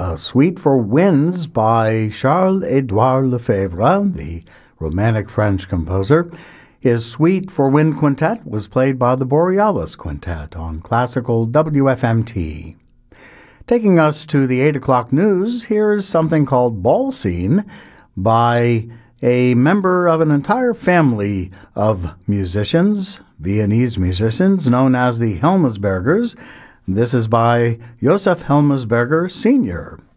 A Suite for Winds by Charles-Édouard Lefebvre, the Romantic French composer. His Suite for Wind Quintet was played by the Borealis Quintet on classical WFMT. Taking us to the 8 o'clock news, here's something called Ball Scene by a member of an entire family of musicians, Viennese musicians, known as the Helmsbergers. This is by Josef Helmsberger Sr.